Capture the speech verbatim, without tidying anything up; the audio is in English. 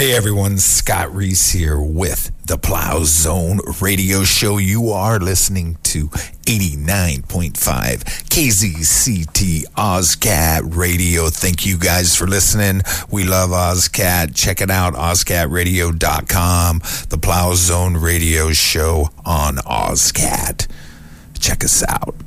Hey everyone, Scott Reese here with the Plow Zone Radio Show. You are listening to eighty-nine point five K Z C T OzCat Radio. Thank you guys for listening. We love OzCat. Check it out, oz cat radio dot com. The Plow Zone Radio Show on OzCat. Check us out.